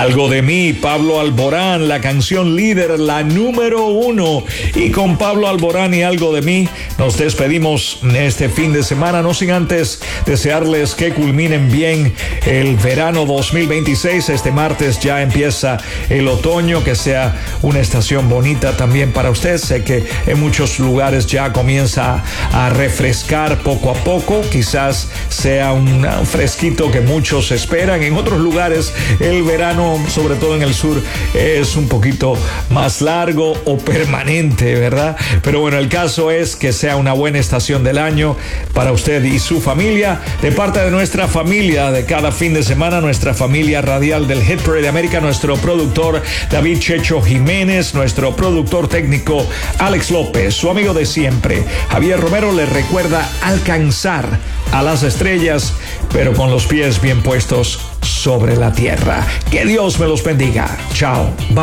Algo de mí, Pablo Alborán, la canción líder, la número 1. Y con Pablo Alborán y Algo de mí, nos despedimos este fin de semana, no sin antes desearles que culminen bien el verano 2026. Este martes ya empieza el otoño, que sea una estación bonita también para usted. Sé que en muchos lugares ya comienza a refrescar poco a poco, quizás sea un fresquito que muchos esperan. En otros lugares el verano, sobre todo en el sur, es un poquito más largo o permanente, ¿verdad? Pero bueno, el caso es que sea una buena estación del año para usted y su familia. De parte de nuestra familia de cada fin de semana, nuestra familia radial del Hit Parade de América, nuestro productor David Checho Jiménez, nuestro productor técnico Alex López, su amigo de siempre Javier Romero, le recuerda alcanzar a las estrellas, pero con los pies bien puestos sobre la tierra. Que Dios me los bendiga. Chao. Bye.